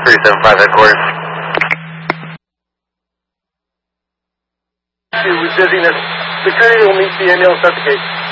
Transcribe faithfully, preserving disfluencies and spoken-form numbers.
three seven five headquarters. With dizziness. Security will meet the ambulance at the gate.